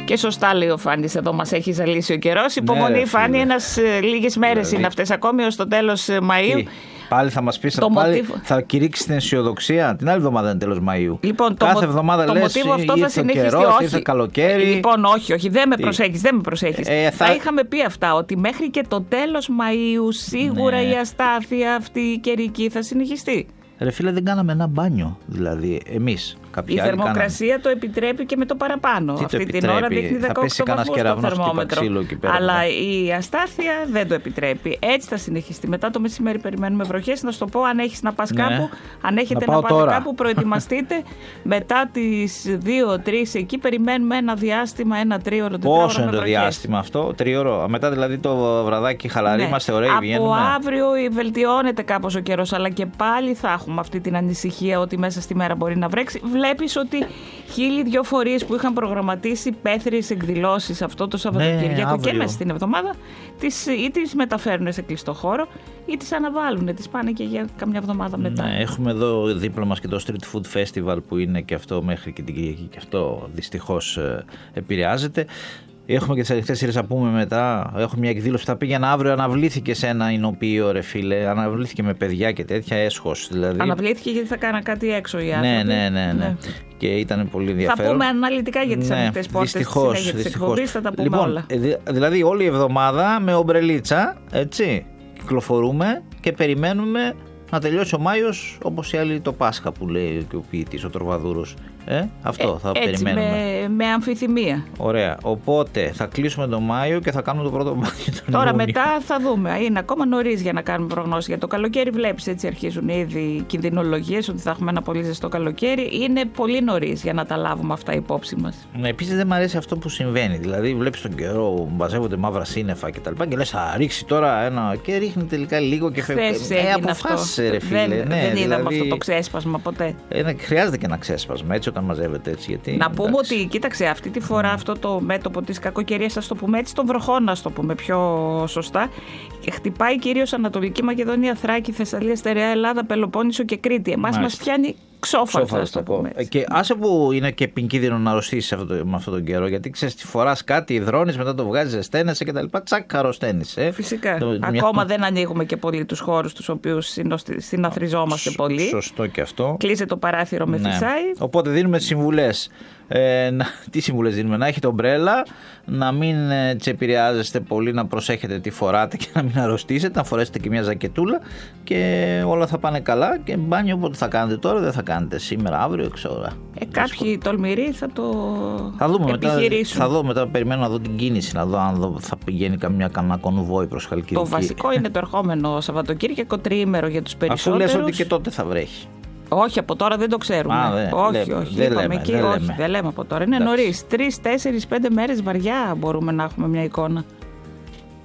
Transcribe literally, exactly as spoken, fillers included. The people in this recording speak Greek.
Και σωστά λέει ο Φάνης, εδώ μας έχει ζαλίσει ο καιρός. Υπομονή, ναι, Φάνη, ένας λίγες μέρες δηλαδή... είναι αυτές ακόμη ως το τέλος Μαΐου. Τι? Πάλι θα μας πεις, θα, πάλι, θα κηρύξει την αισιοδοξία. Την άλλη εβδομάδα είναι τέλος Μαΐου. Λοιπόν, κάθε το, εβδομάδα το λες μοτίβο αυτό θα συνεχιστεί. Καιρός, όχι. ήρθε καλοκαίρι. Λοιπόν, όχι, όχι, δεν με προσέχεις, δεν με προσέχεις. Ε, θα... θα είχαμε πει αυτά, ότι μέχρι και το τέλος Μαΐου σίγουρα ναι. η αστάθεια αυτή η καιρική θα συνεχιστεί. Ρε φίλε, δεν κάναμε ένα μπάνιο, δηλαδή εμείς. Η θερμοκρασία κάναμε. Το επιτρέπει και με το παραπάνω. Τι αυτή το την ώρα δείχνει δεκαοκτώ βαθμούς το θερμόμετρο. Αλλά η αστάθεια δεν το επιτρέπει. Έτσι θα συνεχιστεί. Μετά το μεσημέρι περιμένουμε βροχές. Να σου το πω, αν έχεις να πας ναι. κάπου, αν έχετε να, να πάτε τώρα. Κάπου, προετοιμαστείτε. Μετά τις δύο τρεις εκεί περιμένουμε ένα διάστημα, ένα τρίωρο. Πόσο είναι το διάστημα αυτό, τρίωρο. Μετά δηλαδή το βραδάκι χαλαρή, ναι. είμαστε ωραίοι, βγαίνουμε. Από αύριο βελτιώνεται κάπως ο καιρός, αλλά και πάλι θα έχουμε αυτή την ανησυχία ότι μέσα στη μέρα μπορεί να βρέξει. Βλέπεις ότι χίλιοι δυο φορείς που είχαν προγραμματίσει πέθριες εκδηλώσεις αυτό το Σαββατοκύριακο ναι, και μέσα στην εβδομάδα τις, ή τις μεταφέρουν σε κλειστό χώρο ή τις αναβάλουν, τις πάνε και για καμιά εβδομάδα μετά. Ναι, έχουμε εδώ δίπλα μας και το Street Food Festival που είναι και αυτό μέχρι και την Κυριακή και αυτό δυστυχώς ε, επηρεάζεται. Έχουμε και τις ανοιχτές σειρές να πούμε μετά. Έχω μια εκδήλωση που θα πήγαινα αύριο. Αναβλήθηκε σε ένα εινοποιείο, ρε φίλε. Αναβλήθηκε με παιδιά και τέτοια, έσχος δηλαδή. Αναβλήθηκε γιατί θα κάνα κάτι έξω οι άνθρωποι. Ναι, ναι, ναι, ναι. ναι. Και ήταν πολύ ενδιαφέρον. Θα πούμε αναλυτικά για τις ναι, ανοιχτές πόρτες. Δυστυχώς. Της εκπομπής θα τα πούμε λοιπόν, όλα. Δηλαδή όλη η εβδομάδα με ομπρελίτσα, έτσι, κυκλοφορούμε και περιμένουμε να τελειώσει ο Μάιος όπως οι άλλοι το Πάσχα που λέει και ο ποιητής, ο Τροβαδούρος. Ε, αυτό ε, θα έτσι, περιμένουμε. Με, με αμφιθυμία. Ωραία. Οπότε θα κλείσουμε τον Μάιο και θα κάνουμε το πρώτο μπάνιο τον Τώρα Ιούνιο. Μετά θα δούμε. Είναι ακόμα νωρίς για να κάνουμε προγνώσεις. Για το καλοκαίρι βλέπεις έτσι αρχίζουν ήδη οι κινδυνολογίες ότι θα έχουμε ένα πολύ ζεστό καλοκαίρι. Είναι πολύ νωρίς για να τα λάβουμε αυτά υπόψη μας. Ναι, επίσης δεν μου αρέσει αυτό που συμβαίνει. Δηλαδή βλέπεις τον καιρό, μπαζεύονται μαύρα σύννεφα κτλ. Και, και λες θα ρίξει τώρα ένα και ρίχνει τελικά λίγο και φεύγει. Ε, αποφάσισε ρε φίλε. Δεν, ναι, δεν δηλαδή, είδαμε αυτό το ξέσπασμα ποτέ. Ε, χρειάζεται και ένα ξέσπασμα έτσι όταν μαζεύεται έτσι. Γιατί, να πούμε εντάξει. ότι κοίταξε αυτή τη φορά mm. αυτό το μέτωπο της κακοκαιρίας, ας το πούμε έτσι, των βροχών, να το πούμε πιο σωστά, χτυπάει κυρίως Ανατολική Μακεδονία, Θράκη, Θεσσαλία, Στερεά Ελλάδα, Πελοπόννησο και Κρήτη. Εμάς μας πιάνει ξόφαλτσα, ας το πούμε. Και άσε που είναι και επικίνδυνο να αρρωστήσεις αυτό, με αυτόν τον καιρό, γιατί ξέρεις, τη φοράς κάτι, υδρώνεις, μετά το βγάζεις, ζεσταίνεσαι και τα λοιπά, τσακ, αρρωσταίνεις. Ε. Φυσικά. Το, Ακόμα μια... δεν ανοίγουμε και πολύ τους χώρους τους οποίους συναθριζόμαστε Σ, πολύ. Σωστό και αυτό. Κλείσε το παράθυρο με ναι. φυσάει. Οπότε δίνουμε συμβουλές. Ε, να, τι συμβουλές δίνουμε? Να έχετε ομπρέλα, να μην ε, επηρεάζεστε πολύ, να προσέχετε τι φοράτε και να μην αρρωστήσετε, να φορέσετε και μια ζακετούλα και όλα θα πάνε καλά. Και μπάνιο όποτε θα κάνετε τώρα, δεν θα κάνετε σήμερα, αύριο, ξέρω. Ε, κάποιοι τολμηροί θα το θα δούμε επιχειρήσουν. Μετά, θα δω μετά, περιμένω να δω την κίνηση, να δω αν δω, θα πηγαίνει καμιά κανένα κονβόι προς Χαλκιδική. Το βασικό είναι το ερχόμενο Σαββατοκύριακο, τριήμερο για τους περισσότερους. Αφού λες ότι και τότε θα βρέχει. Όχι, από τώρα δεν το ξέρουμε. Α, δε, όχι, λέμε, όχι. Δεν είπαμε λέμε, εκεί, δεν όχι, λέμε. δεν λέμε από τώρα. Είναι νωρίς. Τρεις, τέσσερις, πέντε μέρες βαριά μπορούμε να έχουμε μια εικόνα.